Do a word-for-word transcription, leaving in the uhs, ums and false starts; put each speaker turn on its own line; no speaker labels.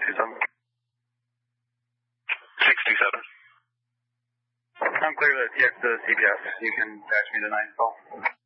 two seven.
six two seven.
I'm clear to T X to C B S. You can dash me to nine call.